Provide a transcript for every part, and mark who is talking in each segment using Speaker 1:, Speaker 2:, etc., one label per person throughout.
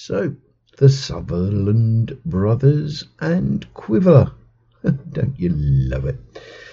Speaker 1: So, the Sutherland Brothers and Quiver. Don't you love it?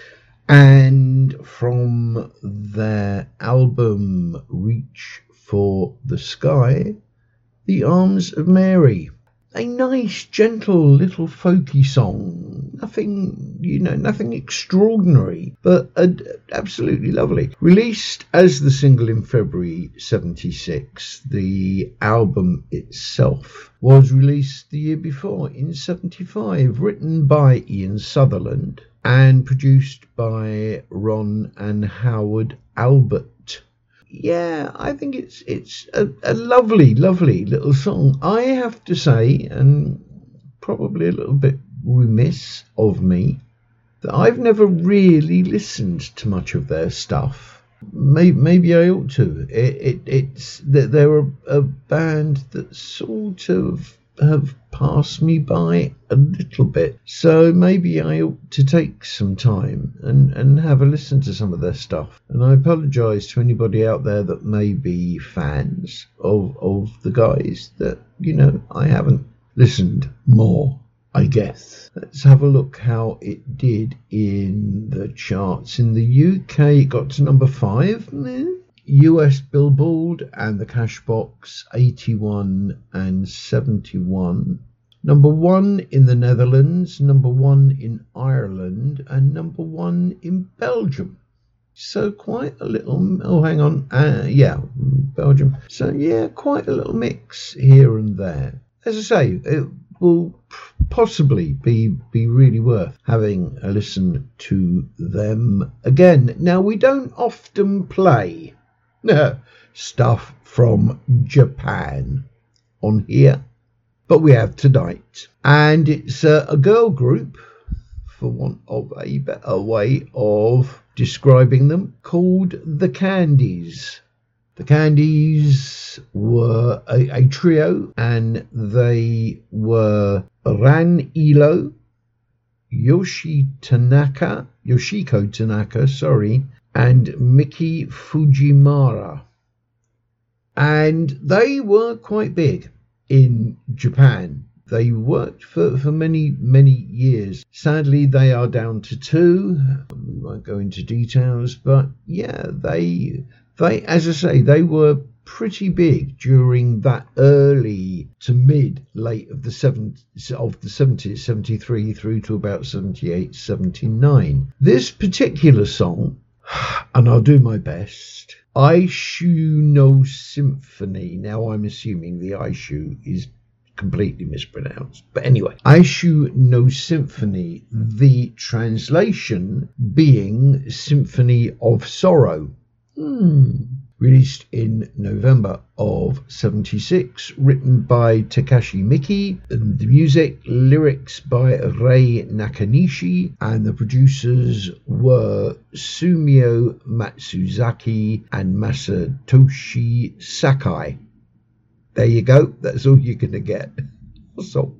Speaker 1: And from their album Reach for the Sky, The Arms of Mary. A nice, gentle little folky song. Nothing extraordinary, but absolutely lovely. Released as the single in February 76, the album itself was released the year before in 75, written by Ian Sutherland and produced by Ron and Howard Albert. Yeah, I think it's a lovely, lovely little song. I have to say, and probably a little bit remiss of me, that I've never really listened to much of their stuff. Maybe I ought to. It's that they're a band that sort of have passed me by a little bit, so maybe I ought to take some time and have a listen to some of their stuff. And I apologise to anybody out there that may be fans of the guys that I haven't listened more, I guess. Let's have a look how it did in the charts. In the UK, it got to number 5. US Billboard and the Cashbox 81 and 71. Number 1 in the Netherlands, number 1 in Ireland, and number 1 in Belgium. So quite a little... Oh, hang on. Belgium. So, yeah, quite a little mix here and there. As I say, it will possibly be really worth having a listen to them again. Now, we don't often play stuff from Japan on here, but we have tonight, and it's a girl group, for want of a better way of describing them, called The Candies. The Candies were a trio, and they were Ran Ilo, Yoshiko Tanaka, and Miki Fujimara. And they were quite big in Japan. They worked for many, many years. Sadly, they are down to 2. We won't go into details, but yeah, they as I say, they were pretty big during that early to late of the 70s, 73 through to about 78, 79. This particular song, and I'll do my best, Aishu no Symphony. Now I'm assuming the Aishu is completely mispronounced, but anyway, Aishu no Symphony, the translation being Symphony of Sorrow. Released in November of 76, written by Takashi Miki, and the music, lyrics by Rei Nakanishi, and the producers were Sumio Matsuzaki and Masatoshi Sakai. There you go, that's all you're going to get. So,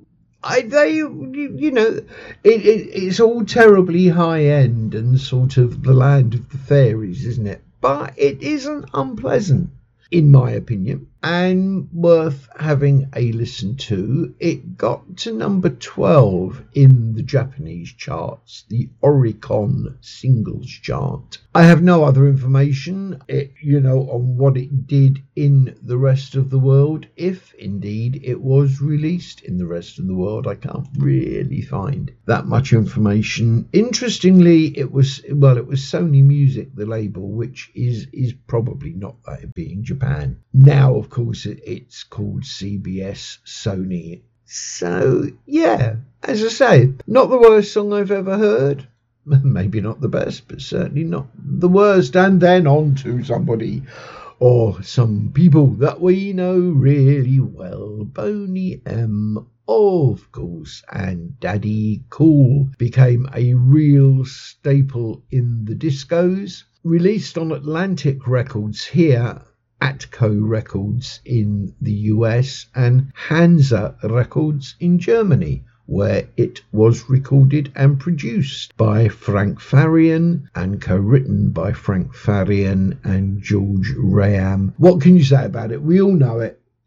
Speaker 1: it's all terribly high end and sort of the land of the fairies, isn't it? But it isn't unpleasant, in my opinion, and worth having a listen to. It got to number 12 in the Japanese charts, the Oricon singles chart. I have no other information, on what it did in the rest of the world, if indeed it was released in the rest of the world. I can't really find that much information. Interestingly, it was Sony Music, the label, which is probably not that big in Japan. Now, of course, it's called CBS Sony. So, yeah, as I say, not the worst song I've ever heard. Maybe not the best, but certainly not the worst. And then on to somebody or some people that we know really well. Boney M, of course, and Daddy Cool became a real staple in the discos. Released on Atlantic Records here, Atco Records in the US, and Hansa Records in Germany, where it was recorded and produced by Frank Farian and co-written by Frank Farian and George Graham. What can you say about it? We all know it.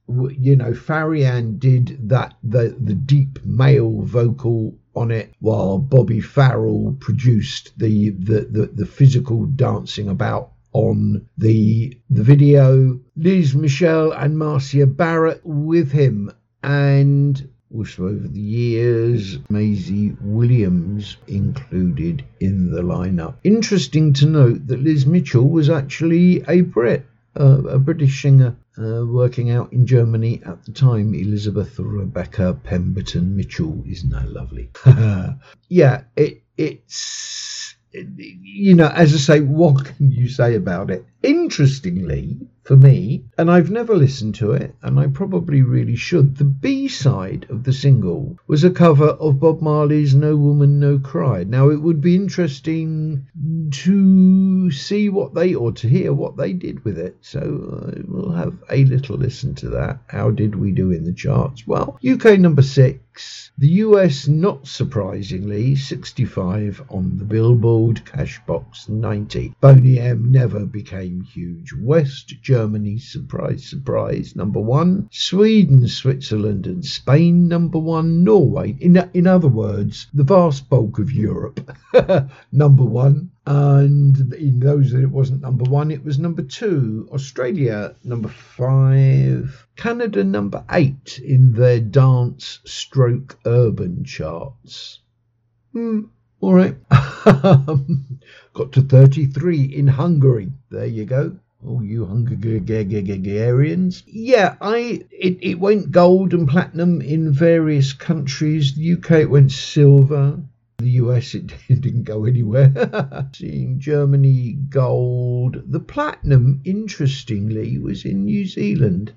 Speaker 1: Farian did the deep male vocal on it, while Bobby Farrell produced the physical dancing about on the video. Liz Michelle and Marcia Barrett with him, and also over the years Maisie Williams included in the lineup. Interesting to note that Liz Mitchell was actually a Brit, a British singer working out in Germany at the time. Elizabeth Rebecca Pemberton Mitchell. Isn't that lovely? Yeah, it's as I say, what can you say about it? Interestingly, for me, and I've never listened to it, and I probably really should, the B-side of the single was a cover of Bob Marley's No Woman, No Cry. Now, it would be interesting to see to hear what they did with it. So we'll have a little listen to that. How did we do in the charts? Well, UK number 6. The US, not surprisingly, 65 on the Billboard, Cashbox 90. Boney M never became huge. West Germany, surprise, surprise, number 1. Sweden, Switzerland and Spain, number 1. Norway, in other words, the vast bulk of Europe, number 1. And in those that it wasn't number 1, it was number 2. Australia, number 5. Canada, number 8 in their dance stroke urban charts. All right. Got to 33 in Hungary. There you go. Oh, you Hungarians. Yeah, it went gold and platinum in various countries. The UK, it went silver. The US, it didn't go anywhere. Seeing Germany gold. The platinum, interestingly, was in New Zealand.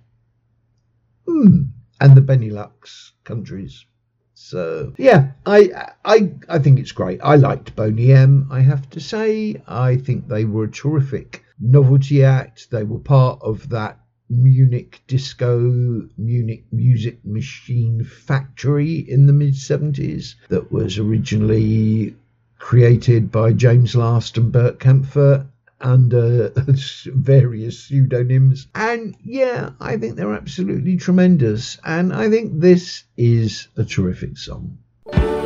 Speaker 1: And the Benelux countries. So, yeah, I think it's great. I liked Boney M, I have to say. I think they were a terrific novelty act. They were part of that Munich music machine factory in the mid-70s that was originally created by James Last and Bert Kaempfer under various pseudonyms. And yeah, I think they're absolutely tremendous. And I think this is a terrific song.